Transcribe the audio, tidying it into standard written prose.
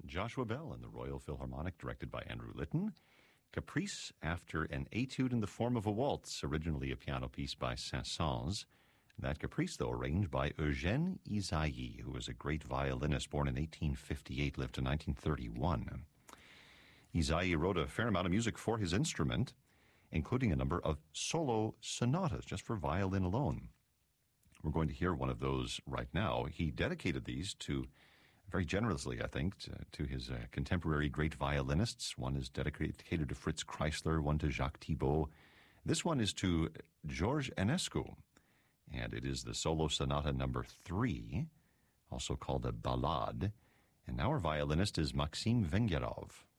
Joshua Bell and the Royal Philharmonic, directed by Andrew Litton. Caprice after an etude in the form of a waltz, originally a piano piece by Saint-Saëns. That caprice, though, arranged by Eugène Ysaÿe, who was a great violinist born in 1858, lived to 1931. Ysaÿe wrote a fair amount of music for his instrument, including a number of solo sonatas, just for violin alone. We're going to hear one of those right now. He dedicated these very generously, I think, to his contemporary great violinists. One is dedicated to Fritz Kreisler, one to Jacques Thibault. This one is to George Enescu, and it is the solo sonata number 3, also called a ballade. And our violinist is Maxim Vengerov.